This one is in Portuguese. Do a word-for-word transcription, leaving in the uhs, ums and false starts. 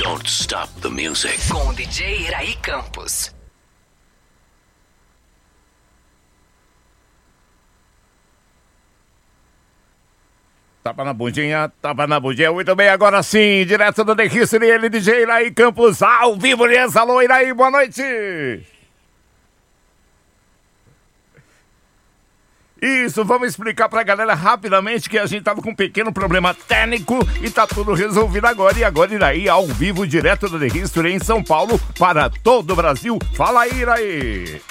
Don't stop the music. Com o D J Iraí Campos. Tava na bundinha, tava na bundinha, muito bem, agora sim, direto do The History, ele, D J Iraí Campos, ao vivo, Liança, alô, Iraí, boa noite! Isso, vamos explicar pra galera rapidamente que a gente tava com um pequeno problema técnico e tá tudo resolvido agora, e agora Iraí, ao vivo, direto do The History, em São Paulo, para todo o Brasil, fala aí, Iraí!